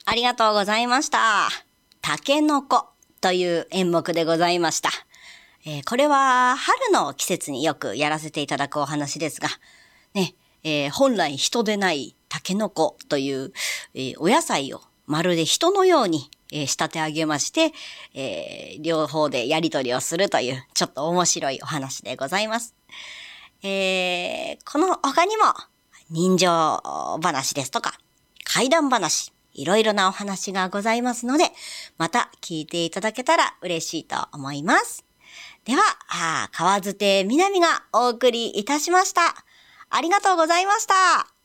ありがとうございました。タケノコという演目でございました。これは春の季節によくやらせていただくお話ですが、ね、本来人でないタケノコという、お野菜をまるで人のように、仕立て上げまして、両方でやり取りをするというちょっと面白いお話でございます。この他にも人情話ですとか怪談話、いろいろなお話がございますので、また聞いていただけたら嬉しいと思います。では、川津亭南がお送りいたしました。ありがとうございました。